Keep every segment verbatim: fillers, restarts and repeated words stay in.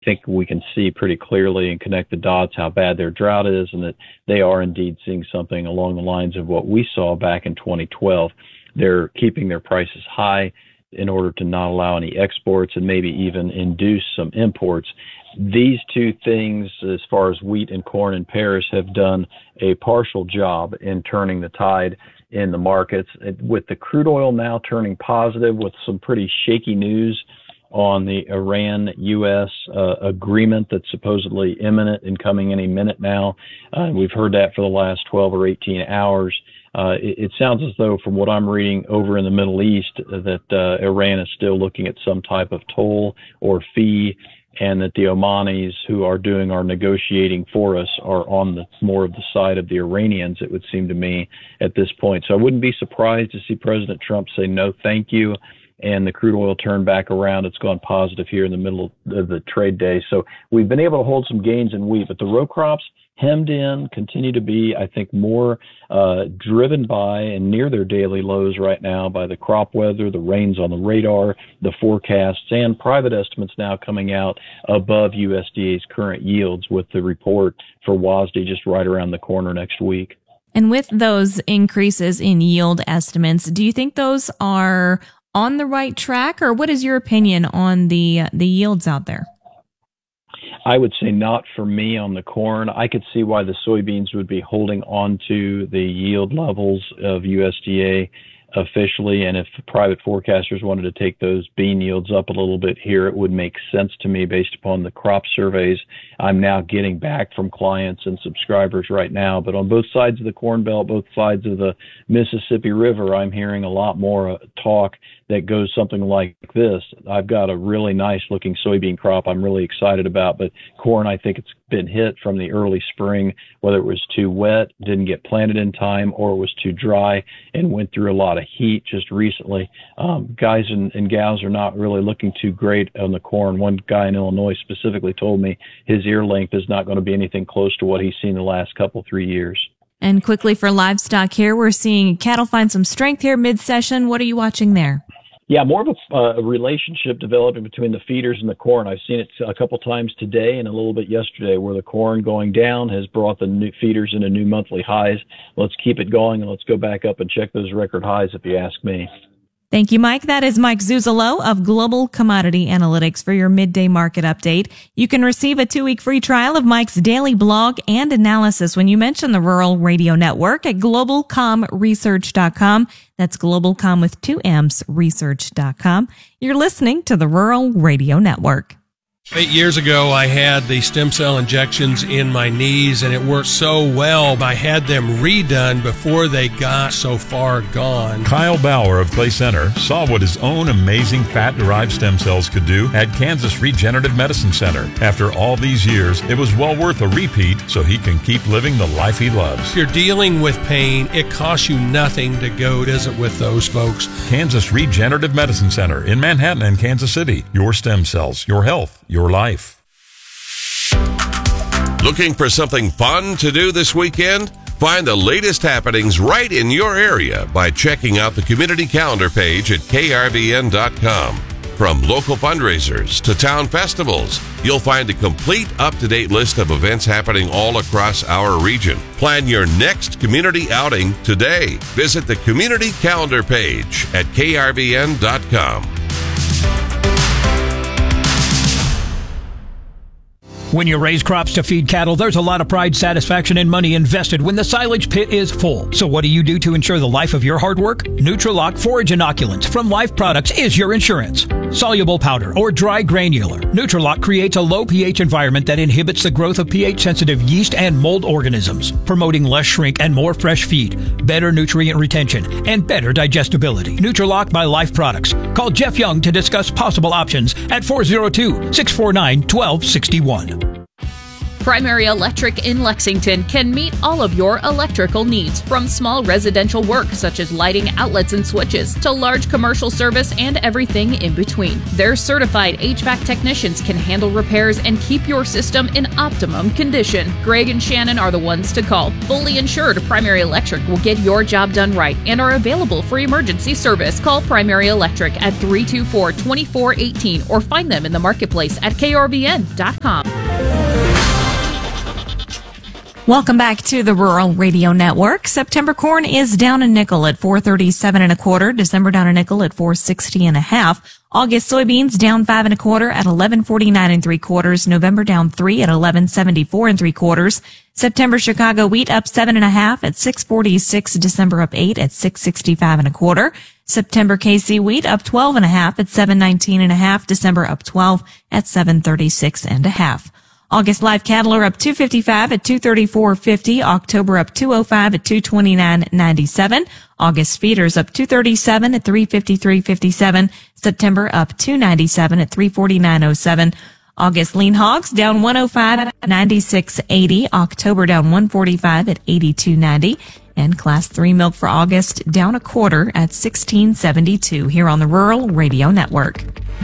think we can see pretty clearly and connect the dots how bad their drought is, and that they are indeed seeing something along the lines of what we saw back in twenty twelve. They're keeping their prices high in order to not allow any exports and maybe even induce some imports. These two things, as far as wheat and corn in Paris, have done a partial job in turning the tide in the markets. With the crude oil now turning positive with some pretty shaky news on the Iran U S uh, agreement that's supposedly imminent and coming any minute now. Uh, we've heard that for the last twelve or eighteen hours. Uh, it, it sounds as though, from what I'm reading over in the Middle East, that uh, Iran is still looking at some type of toll or fee, and that the Omanis who are doing our negotiating for us are on the more of the side of the Iranians, it would seem to me, at this point. So I wouldn't be surprised to see President Trump say no thank you, and the crude oil turn back around. It's gone positive here in the middle of the trade day. So we've been able to hold some gains in wheat, but the row crops hemmed in continue to be, I think, more uh, driven by and near their daily lows right now by the crop weather, the rains on the radar, the forecasts, and private estimates now coming out above U S D A's current yields, with the report for W A S D just right around the corner next week. And with those increases in yield estimates, do you think those are on the right track, or what is your opinion on the uh, the yields out there? I would say not for me on the corn. I could see why the soybeans would be holding on to the yield levels of U S D A officially, and if private forecasters wanted to take those bean yields up a little bit here, it would make sense to me based upon the crop surveys I'm now getting back from clients and subscribers right now. But on both sides of the Corn Belt, both sides of the Mississippi River, I'm hearing a lot more uh, talk that goes something like this. I've got a really nice looking soybean crop I'm really excited about, but corn, I think it's been hit from the early spring, whether it was too wet, didn't get planted in time, or it was too dry and went through a lot of heat just recently. Um, guys and, and gals are not really looking too great on the corn. One guy in Illinois specifically told me his ear length is not going to be anything close to what he's seen the last couple, three years. And quickly for livestock here, we're seeing cattle find some strength here mid-session. What are you watching there? Yeah, more of a, uh, a relationship developing between the feeders and the corn. I've seen it a couple times today and a little bit yesterday, where the corn going down has brought the new feeders into new monthly highs. Let's keep it going, and let's go back up and check those record highs, if you ask me. Thank you, Mike. That is Mike Zuzolo of Global Commodity Analytics for your midday market update. You can receive a two-week free trial of Mike's daily blog and analysis when you mention the Rural Radio Network at global com research dot com. That's globalcom with two M's, research dot com. You're listening to the Rural Radio Network. Eight years ago, I had the stem cell injections in my knees, and it worked so well. I had them redone before they got so far gone. Kyle Bauer of Clay Center saw what his own amazing fat-derived stem cells could do at Kansas Regenerative Medicine Center. After all these years, it was well worth a repeat so he can keep living the life he loves. If you're dealing with pain, it costs you nothing to go visit with those folks. Kansas Regenerative Medicine Center in Manhattan and Kansas City. Your stem cells, your health, your life. Looking for something fun to do this weekend? Find the latest happenings right in your area by checking out the community calendar page at K R V N dot com. From local fundraisers to town festivals, you'll find a complete up-to-date list of events happening all across our region. Plan your next community outing today. Visit the community calendar page at K R V N dot com. When you raise crops to feed cattle, there's a lot of pride, satisfaction, and money invested when the silage pit is full. So what do you do to ensure the life of your hard work? Nutrilok Forage Inoculants from Life Products is your insurance. Soluble powder or dry granular, Nutrilok creates a low pH environment that inhibits the growth of pH-sensitive yeast and mold organisms, promoting less shrink and more fresh feed, better nutrient retention, and better digestibility. Nutrilok by Life Products. Call Jeff Young to discuss possible options at four oh two, six four nine, one two six one. Primary Electric in Lexington can meet all of your electrical needs, from small residential work such as lighting, outlets, and switches to large commercial service and everything in between. Their certified H V A C technicians can handle repairs and keep your system in optimum condition. Greg and Shannon are the ones to call. Fully insured, Primary Electric will get your job done right and are available for emergency service. Call Primary Electric at three two four, two four one eight or find them in the marketplace at K R V N dot com. Welcome back to the Rural Radio Network. September corn is down a nickel at four thirty-seven and a quarter. December down a nickel at four sixty and a half. August soybeans down five and a quarter at eleven forty-nine and three quarters. November down three at eleven seventy-four and three quarters. September Chicago wheat up seven and a half at six forty-six. December up eight at six sixty-five and a quarter. September K C wheat up twelve and a half at seven nineteen and a half. December up twelve at seven thirty-six and a half. August live cattle are up two fifty-five at two thirty-four fifty. October up two oh five at two twenty-nine ninety-seven. August feeders up two thirty-seven at three fifty-three fifty-seven. September up two ninety-seven at three forty-nine oh seven. August lean hogs down one oh five at ninety-six eighty. October down one forty-five at eighty-two ninety. And class three milk for August down a quarter at sixteen seventy-two here on the Rural Radio Network.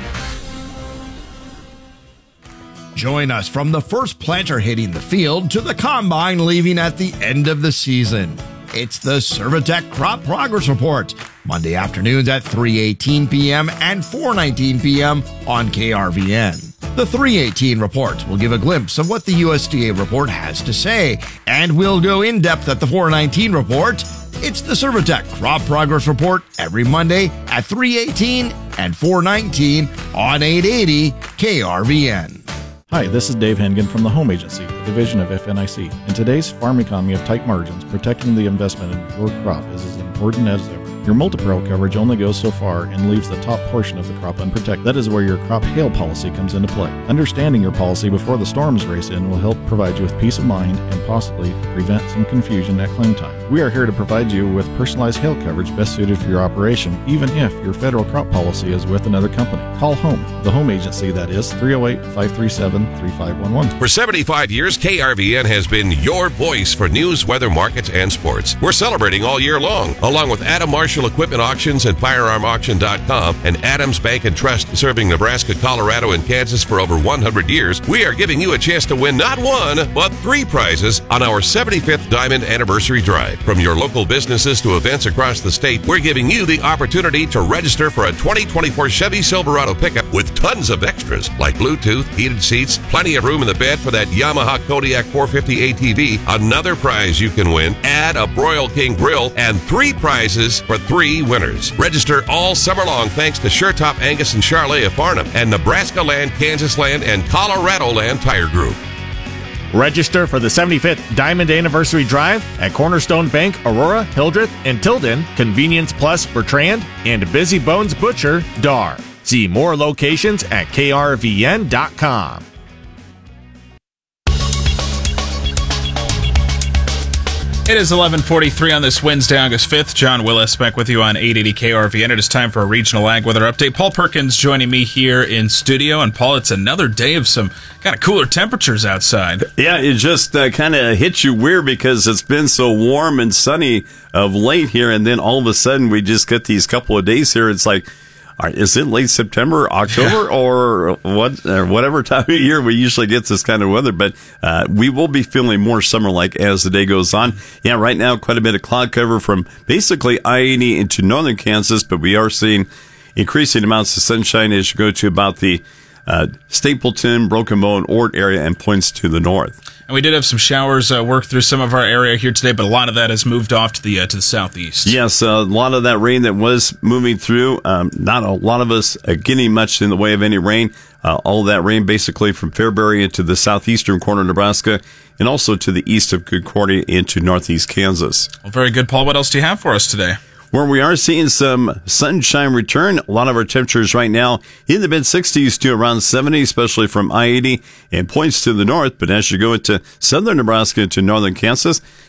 Join us from the first planter hitting the field to the combine leaving at the end of the season. It's the Servitech Crop Progress Report, Monday afternoons at three eighteen p.m. and four nineteen p.m. on K R V N. The three eighteen report will give a glimpse of what the U S D A report has to say, and we'll go in depth at the four nineteen report. It's the Servitech Crop Progress Report every Monday at three eighteen and four nineteen on eight eighty K R V N. Hi, this is Dave Hengen from the Home Agency, a division of F N I C. In today's farm economy of tight margins, protecting the investment in your crop is as important as ever. Your multi-peril coverage only goes so far and leaves the top portion of the crop unprotected. That is where your crop hail policy comes into play. Understanding your policy before the storms race in will help provide you with peace of mind and possibly prevent some confusion at claim time. We are here to provide you with personalized hail coverage best suited for your operation, even if your federal crop policy is with another company. Call Home, the Home Agency, that is three oh eight, five three seven, three five one one. For seventy-five years, K R V N has been your voice for news, weather, markets, and sports. We're celebrating all year long, along with Adam Marshall Equipment Auctions and firearm auction dot com and Adams Bank and Trust, serving Nebraska, Colorado, and Kansas for over one hundred years. We are giving you a chance to win not one, but three prizes on our seventy-fifth Diamond Anniversary Drive. From your local businesses to events across the state, we're giving you the opportunity to register for a twenty twenty-four Chevy Silverado pickup with tons of extras like Bluetooth, heated seats, plenty of room in the bed for that Yamaha Kodiak four fifty A T V. Another prize you can win, add a Broil King grill, and three prizes for three winners. Register all summer long thanks to SureTop Angus and Charlet of Farnham and Nebraska Land, Kansas Land, and Colorado Land Tire Group. Register for the seventy-fifth Diamond Anniversary Drive at Cornerstone Bank, Aurora, Hildreth, and Tilden, Convenience Plus, Bertrand, and Busy Bones Butcher, Dar. See more locations at K R V N dot com. It is eleven forty-three on this Wednesday, August fifth. John Willis back with you on eight eighty K R V N. It is time for a regional ag weather update. Paul Perkins joining me here in studio. And Paul, it's another day of some kind of cooler temperatures outside. Yeah, it just uh, kind of hits you weird because it's been so warm and sunny of late here. And then all of a sudden we just get these couple of days here. It's like, all right, is it late September, October, yeah. or what? Or whatever time of year we usually get this kind of weather? But uh, we will be feeling more summer-like as the day goes on. Yeah, right now quite a bit of cloud cover from basically I eighty into northern Kansas, but we are seeing increasing amounts of sunshine as you go to about the uh, Stapleton, Broken Bow, and Ort area and points to the north. And we did have some showers uh, work through some of our area here today, but a lot of that has moved off to the uh, to the southeast. Yes, uh, a lot of that rain that was moving through. Um, not a lot of us uh, getting much in the way of any rain. Uh, all of that rain basically from Fairbury into the southeastern corner of Nebraska and also to the east of Concordia into northeast Kansas. Well, very good, Paul. What else do you have for us today? Where we are seeing some sunshine return. A lot of our temperatures right now in the mid sixties to around seventy, especially from I eighty and points to the north. But as you go into southern Nebraska into northern Kansas,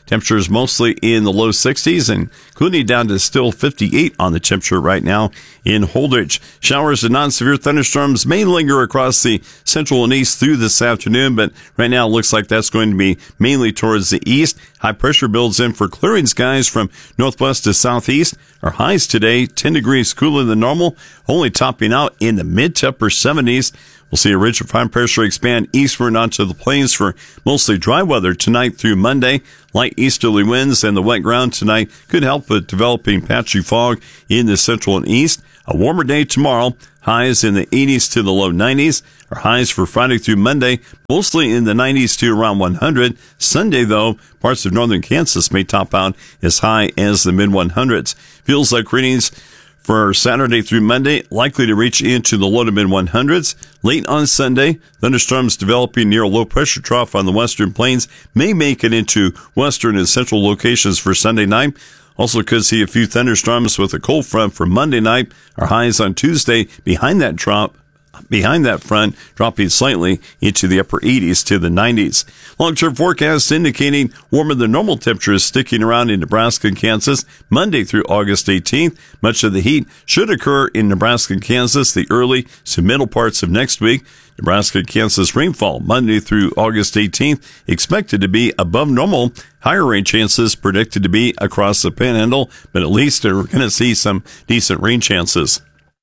Temperatures mostly in the low sixties, and including down to still fifty-eight on the temperature right now in Holdrege. Showers and non-severe thunderstorms may linger across the central and east through this afternoon, but right now it looks like that's going to be mainly towards the east. High pressure builds in for clearing skies from northwest to southeast. Our highs today, ten degrees cooler than normal, only topping out in the mid to upper seventies. We'll see a ridge of high pressure expand eastward onto the plains for mostly dry weather tonight through Monday. Light easterly winds and the wet ground tonight could help with developing patchy fog in the central and east. A warmer day tomorrow, highs in the eighties to the low nineties. Our highs for Friday through Monday, mostly in the nineties to around one hundred. Sunday, though, parts of northern Kansas may top out as high as the mid one hundreds. Feels like readings for Saturday through Monday, likely to reach into the low to mid one hundreds. Late on Sunday, thunderstorms developing near a low pressure trough on the western plains may make it into western and central locations for Sunday night. Also could see a few thunderstorms with a cold front for Monday night. Our highs on Tuesday behind that drop. Behind that front, dropping slightly into the upper eighties to the nineties. Long-term forecasts indicating warmer than normal temperatures sticking around in Nebraska and Kansas Monday through August eighteenth. Much of the heat should occur in Nebraska and Kansas the early to middle parts of next week. Nebraska and Kansas rainfall Monday through August eighteenth expected to be above normal. Higher rain chances predicted to be across the Panhandle, but at least we're going to see some decent rain chances.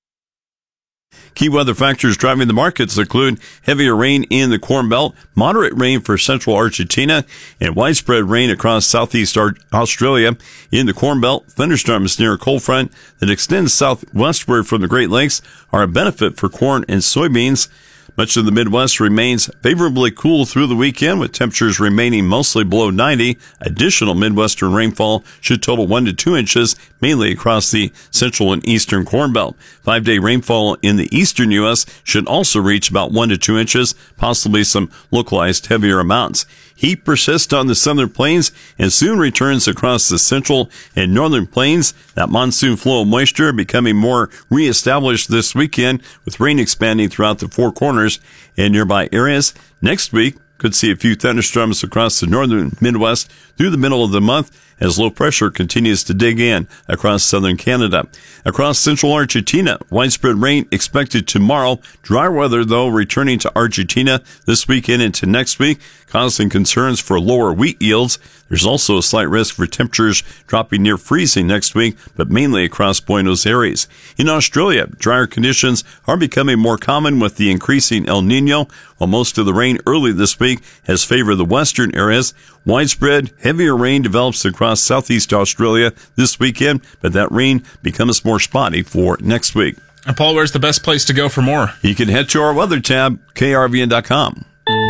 Key weather factors driving the markets include heavier rain in the Corn Belt, moderate rain for central Argentina, and widespread rain across southeast Australia. In the Corn Belt, thunderstorms near a cold front that extends southwestward from the Great Lakes are a benefit for corn and soybeans. Much of the Midwest remains favorably cool through the weekend, with temperatures remaining mostly below ninety. Additional Midwestern rainfall should total one to two inches, mainly across the central and eastern Corn Belt. Five-day rainfall in the eastern U S should also reach about one to two inches, possibly some localized heavier amounts. Heat persists on the southern plains and soon returns across the central and northern plains. That monsoon flow of moisture becoming more reestablished this weekend, with rain expanding throughout the Four Corners and nearby areas. Next week, could see a few thunderstorms across the northern Midwest through the middle of the month as low pressure continues to dig in across southern Canada. Across central Argentina, widespread rain expected tomorrow. Dry weather, though, returning to Argentina this weekend into next week, causing concerns for lower wheat yields. There's also a slight risk for temperatures dropping near freezing next week, but mainly across Buenos Aires. In Australia, drier conditions are becoming more common with the increasing El Nino, while most of the rain early this week has favored the western areas. Widespread, heavier rain develops across southeast Australia this weekend, but that rain becomes more spotty for next week. And Paul, where's the best place to go for more? You can head to our weather tab, K R V N dot com.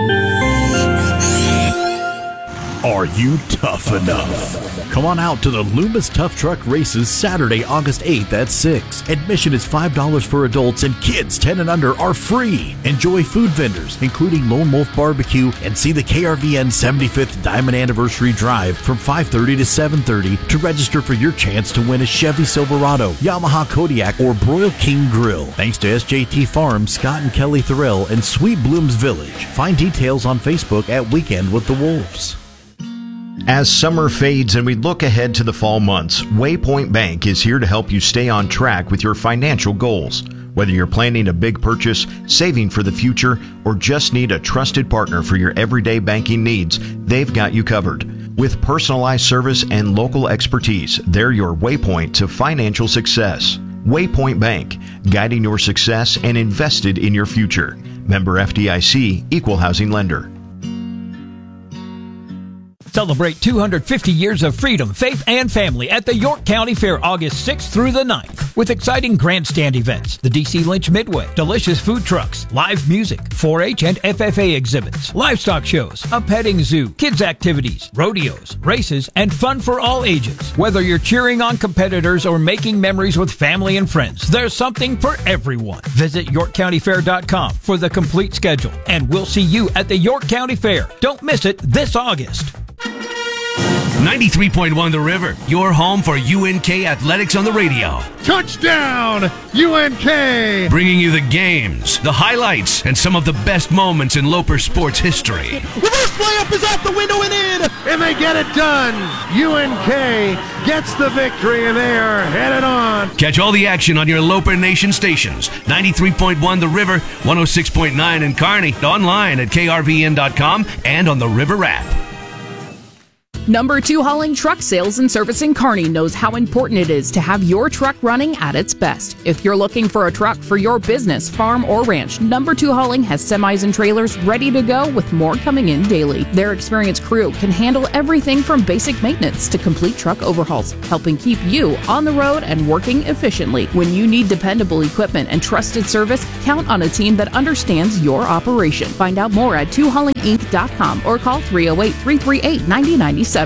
Are you tough enough? Come on out to the Loomis Tough Truck Races Saturday, August eighth at six. Admission is five dollars for adults, and kids ten and under are free. Enjoy food vendors, including Lone Wolf Barbecue, and see the K R V N seventy-fifth Diamond Anniversary Drive from five thirty to seven thirty to register for your chance to win a Chevy Silverado, Yamaha Kodiak, or Broil King Grill. Thanks to S J T Farms, Scott and Kelly Thorell, and Sweet Blooms Village. Find details on Facebook at Weekend with the Wolves. As summer fades and we look ahead to the fall months, Waypoint Bank is here to help you stay on track with your financial goals. Whether you're planning a big purchase, saving for the future, or just need a trusted partner for your everyday banking needs, they've got you covered. With personalized service and local expertise, they're your waypoint to financial success. Waypoint Bank, guiding your success and invested in your future. Member F D I C, Equal Housing Lender. Celebrate two hundred fifty years of freedom, faith, and family at the York County Fair August sixth through the ninth. With exciting grandstand events, the D C Lynch Midway, delicious food trucks, live music, four H and F F A exhibits, livestock shows, a petting zoo, kids activities, rodeos, races, and fun for all ages. Whether you're cheering on competitors or making memories with family and friends, there's something for everyone. Visit york county fair dot com for the complete schedule, and we'll see you at the York County Fair. Don't miss it this August. ninety-three point one The River, your home for U N K athletics on the radio. Touchdown, U N K! Bringing you the games, the highlights, and some of the best moments in Loper sports history. Reverse layup is out the window and in, and they get it done. U N K gets the victory, and they are headed on. Catch all the action on your Loper Nation stations. ninety-three point one The River, one oh six point nine in Kearney, online at K R V N dot com and on the River app. Number two Hauling Truck Sales and Service in Kearney knows how important it is to have your truck running at its best. If you're looking for a truck for your business, farm, or ranch, Number two Hauling has semis and trailers ready to go with more coming in daily. Their experienced crew can handle everything from basic maintenance to complete truck overhauls, helping keep you on the road and working efficiently. When you need dependable equipment and trusted service, count on a team that understands your operation. Find out more at two hauling inc dot com or call three oh eight, three three eight, nine oh nine seven.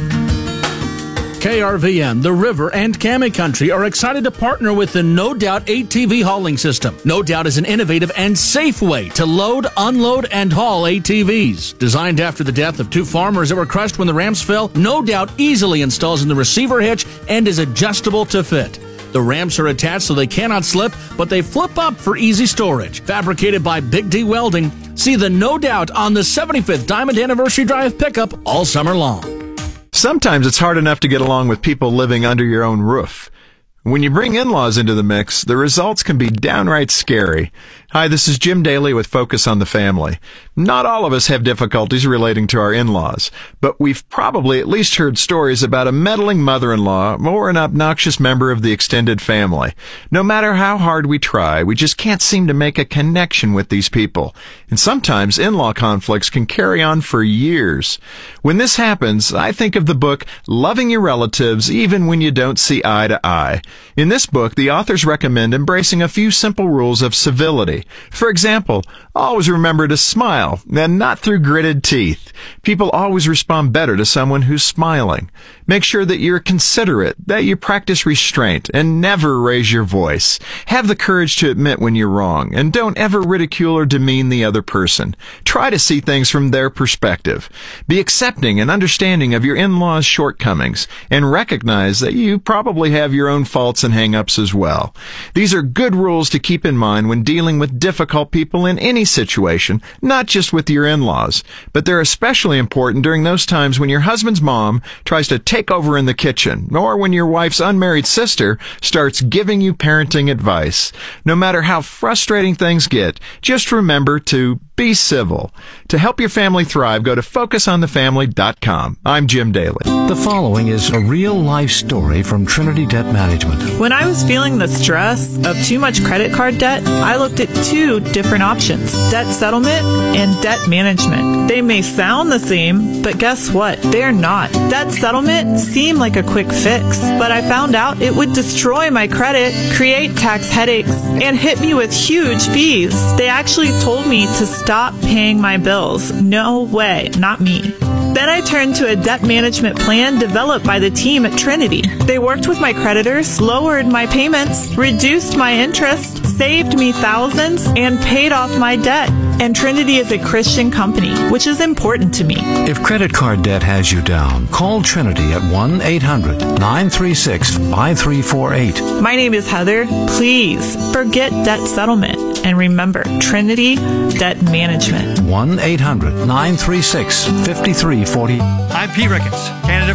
K R V N, The River, and Cami Country are excited to partner with the No Doubt A T V hauling system. No Doubt is an innovative and safe way to load, unload, and haul A T Vs. Designed after the death of two farmers that were crushed when the ramps fell, No Doubt easily installs in the receiver hitch and is adjustable to fit. The ramps are attached so they cannot slip, but they flip up for easy storage. Fabricated by Big D Welding, see the No Doubt on the seventy-fifth Diamond Anniversary Drive pickup all summer long. Sometimes it's hard enough to get along with people living under your own roof. When you bring in-laws into the mix, the results can be downright scary. Hi, this is Jim Daly with Focus on the Family. Not all of us have difficulties relating to our in-laws, but we've probably at least heard stories about a meddling mother-in-law or an obnoxious member of the extended family. No matter how hard we try, we just can't seem to make a connection with these people. And sometimes in-law conflicts can carry on for years. When this happens, I think of the book Loving Your Relatives Even When You Don't See Eye to Eye. In this book, the authors recommend embracing a few simple rules of civility. For example, always remember to smile, and not through gritted teeth. People always respond better to someone who's smiling. Make sure that you're considerate, that you practice restraint, and never raise your voice. Have the courage to admit when you're wrong, and don't ever ridicule or demean the other person. Try to see things from their perspective. Be accepting and understanding of your in-laws' shortcomings, and recognize that you probably have your own faults and hang-ups as well. These are good rules to keep in mind when dealing with difficult people in any situation, not just with your in-laws. But they're especially important during those times when your husband's mom tries to take over in the kitchen, or when your wife's unmarried sister starts giving you parenting advice. No matter how frustrating things get, just remember to be civil. To help your family thrive, go to focus on the family dot com. I'm Jim Daly. The following is a real-life story from Trinity Debt Management. When I was feeling the stress of too much credit card debt, I looked at two different options, debt settlement and debt management. They may sound the same, but guess what? They're not. Debt settlement seemed like a quick fix, but I found out it would destroy my credit, create tax headaches, and hit me with huge fees. They actually told me to stop paying my bills. No way, not me. Then I turned to a debt management plan developed by the team at Trinity. They worked with my creditors, lowered my payments, reduced my interest, saved me thousands, and paid off my debt. And Trinity is a Christian company, which is important to me. If credit card debt has you down, call Trinity at one eight hundred, nine three six, five three four eight. My name is Heather. Please forget debt settlement. And remember, Trinity Debt Management. one eight hundred, nine three six, five three four eight. I'm Pete Ricketts, candidate